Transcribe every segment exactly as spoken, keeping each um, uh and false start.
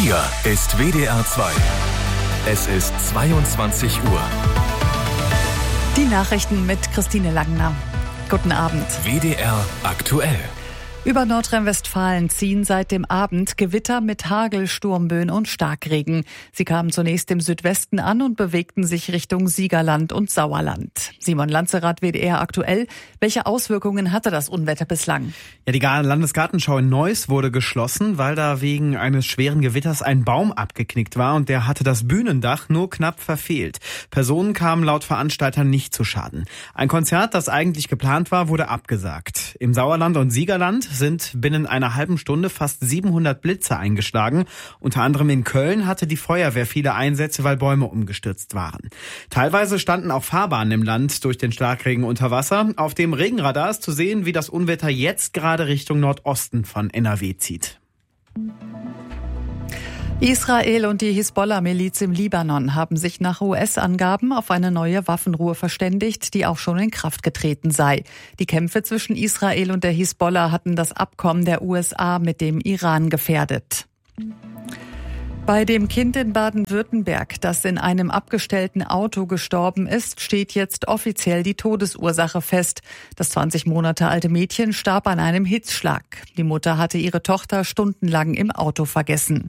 Hier ist W D R zwei. Es ist zweiundzwanzig Uhr. Die Nachrichten mit Christine Langner. Guten Abend. W D R aktuell. Über Nordrhein-Westfalen ziehen seit dem Abend Gewitter mit Hagel, Sturmböen und Starkregen. Sie kamen zunächst im Südwesten an und bewegten sich Richtung Siegerland und Sauerland. Simon Lanzerath, W D R aktuell. Welche Auswirkungen hatte das Unwetter bislang? Ja, die Landesgartenschau in Neuss wurde geschlossen, weil da wegen eines schweren Gewitters ein Baum abgeknickt war und der hatte das Bühnendach nur knapp verfehlt. Personen kamen laut Veranstaltern nicht zu Schaden. Ein Konzert, das eigentlich geplant war, wurde abgesagt. Im Sauerland und Siegerland sind binnen einer halben Stunde fast siebenhundert Blitze eingeschlagen. Unter anderem in Köln hatte die Feuerwehr viele Einsätze, weil Bäume umgestürzt waren. Teilweise standen auch Fahrbahnen im Land durch den Starkregen unter Wasser. Auf dem Regenradar ist zu sehen, wie das Unwetter jetzt gerade Richtung Nordosten von N R W zieht. Israel und die Hisbollah-Miliz im Libanon haben sich nach U S-Angaben auf eine neue Waffenruhe verständigt, die auch schon in Kraft getreten sei. Die Kämpfe zwischen Israel und der Hisbollah hatten das Abkommen der U S A mit dem Iran gefährdet. Bei dem Kind in Baden-Württemberg, das in einem abgestellten Auto gestorben ist, steht jetzt offiziell die Todesursache fest. Das zwanzig Monate alte Mädchen starb an einem Hitzschlag. Die Mutter hatte ihre Tochter stundenlang im Auto vergessen.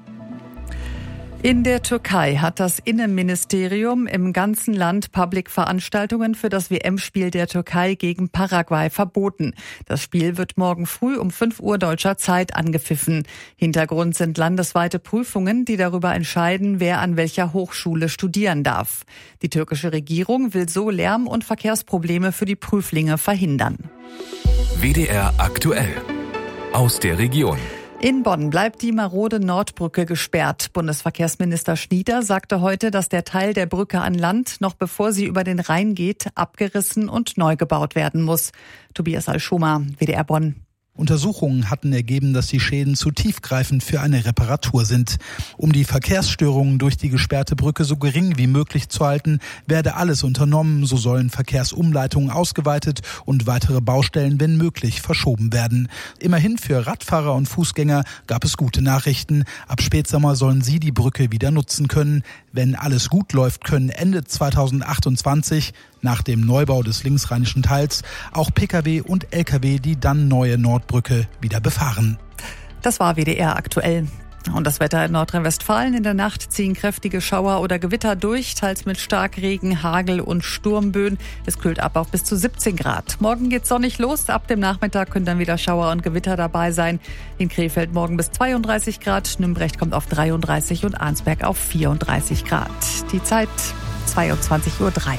In der Türkei hat das Innenministerium im ganzen Land Public-Veranstaltungen für das W M-Spiel der Türkei gegen Paraguay verboten. Das Spiel wird morgen früh um fünf Uhr deutscher Zeit angepfiffen. Hintergrund sind landesweite Prüfungen, die darüber entscheiden, wer an welcher Hochschule studieren darf. Die türkische Regierung will so Lärm- und Verkehrsprobleme für die Prüflinge verhindern. W D R aktuell. Aus der Region. In Bonn bleibt die marode Nordbrücke gesperrt. Bundesverkehrsminister Schnieder sagte heute, dass der Teil der Brücke an Land, noch bevor sie über den Rhein geht, abgerissen und neu gebaut werden muss. Tobias Alschomer, W D R Bonn. Untersuchungen hatten ergeben, dass die Schäden zu tiefgreifend für eine Reparatur sind. Um die Verkehrsstörungen durch die gesperrte Brücke so gering wie möglich zu halten, werde alles unternommen. So sollen Verkehrsumleitungen ausgeweitet und weitere Baustellen, wenn möglich, verschoben werden. Immerhin für Radfahrer und Fußgänger gab es gute Nachrichten. Ab Spätsommer sollen sie die Brücke wieder nutzen können. Wenn alles gut läuft, können Ende zweitausendachtundzwanzig, nach dem Neubau des linksrheinischen Teils, auch Pkw und Lkw die dann neue Nordbrücke wieder befahren. Das war W D R aktuell. Und das Wetter in Nordrhein-Westfalen: In der Nacht ziehen kräftige Schauer oder Gewitter durch, teils mit Starkregen, Hagel und Sturmböen. Es kühlt ab auf bis zu siebzehn Grad. Morgen geht's sonnig los. Ab dem Nachmittag können dann wieder Schauer und Gewitter dabei sein. In Krefeld morgen bis zweiunddreißig Grad, Nürnberg kommt auf dreiunddreißig und Arnsberg auf vierunddreißig Grad. Die Zeit zweiundzwanzig Uhr drei.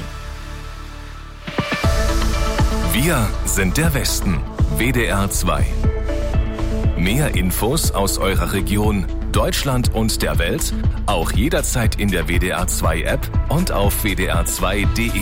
Wir sind der Westen. W D R zwei. Mehr Infos aus eurer Region, Deutschland und der Welt, auch jederzeit in der W D R zwei App und auf w d r zwei punkt d e.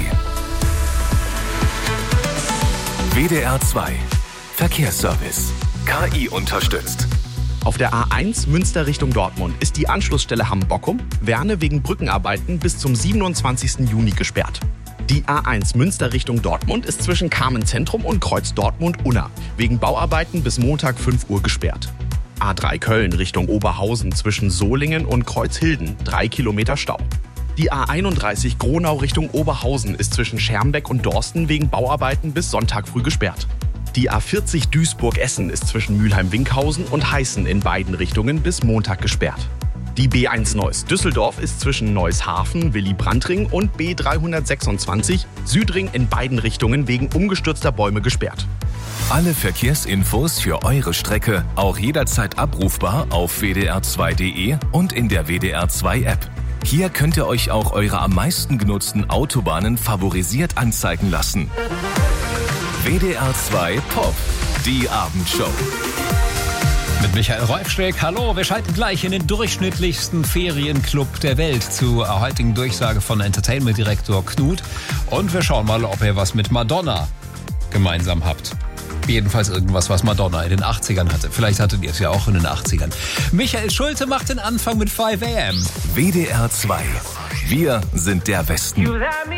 W D R zwei. Verkehrsservice. K I unterstützt. Auf der A eins Münster Richtung Dortmund ist die Anschlussstelle Hamm-Bockum, Werne wegen Brückenarbeiten bis zum siebenundzwanzigsten Juni gesperrt. Die A eins Münster Richtung Dortmund ist zwischen Kamen-Zentrum und Kreuz Dortmund-Unna wegen Bauarbeiten bis Montag fünf Uhr gesperrt. A drei Köln Richtung Oberhausen zwischen Solingen und Kreuzhilden, drei Kilometer Stau. Die A einunddreißig Gronau Richtung Oberhausen ist zwischen Schermbeck und Dorsten wegen Bauarbeiten bis Sonntag früh gesperrt. Die A vierzig Duisburg-Essen ist zwischen Mülheim-Winkhausen und Heißen in beiden Richtungen bis Montag gesperrt. Die B eins Neuss Düsseldorf ist zwischen Neuss-Hafen, Willy-Brandt-Ring und B dreihundertsechsundzwanzig Südring in beiden Richtungen wegen umgestürzter Bäume gesperrt. Alle Verkehrsinfos für eure Strecke auch jederzeit abrufbar auf w d r zwei punkt d e und in der W D R zwei App. Hier könnt ihr euch auch eure am meisten genutzten Autobahnen favorisiert anzeigen lassen. W D R zwei Pop, die Abendshow. Mit Michael Reufschläg. Hallo, wir schalten gleich in den durchschnittlichsten Ferienclub der Welt zur heutigen Durchsage von Entertainment-Direktor Knut. Und wir schauen mal, ob ihr was mit Madonna gemeinsam habt. Jedenfalls irgendwas, was Madonna in den achtzigern hatte. Vielleicht hattet ihr es ja auch in den achtzigern. Michael Schulte macht den Anfang mit fünf a m. W D R zwei. Wir sind der Westen.